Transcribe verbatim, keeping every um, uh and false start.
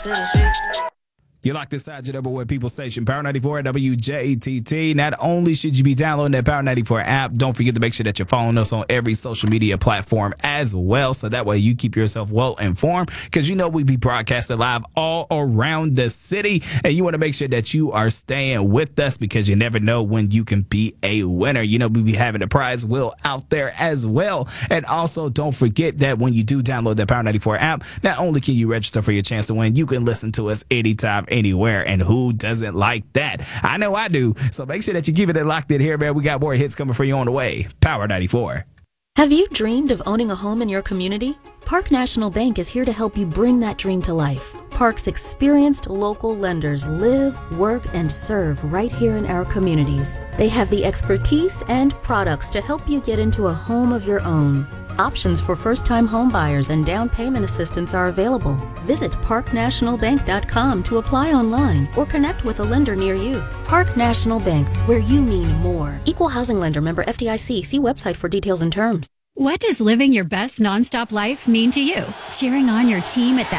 to the streets. You're locked inside your number one people station, Power ninety-four W J T T. Not only should you be downloading that Power ninety-four app, don't forget to make sure that you're following us on every social media platform as well. So that way you keep yourself well informed, because you know we be broadcasting live all around the city. And you want to make sure that you are staying with us, because you never know when you can be a winner. You know, we be having a prize wheel out there as well. And also don't forget that when you do download that Power ninety-four app, not only can you register for your chance to win, you can listen to us anytime, anywhere, and who doesn't like that? I know I do. So make sure that you keep it locked in here, man. We got more hits coming for you on the way. Power ninety-four. Have you dreamed of owning a home in your community? Park National Bank is here to help you bring that dream to life. Park's experienced local lenders live, work, and serve right here in our communities. They have the expertise and products to help you get into a home of your own. Options for first-time home buyers and down payment assistance are available. Visit park national bank dot com to apply online or connect with a lender near you. Park National Bank, where you mean more. Equal housing lender, member F D I C. See website for details and terms. What does living your best nonstop life mean to you? Cheering on your team at the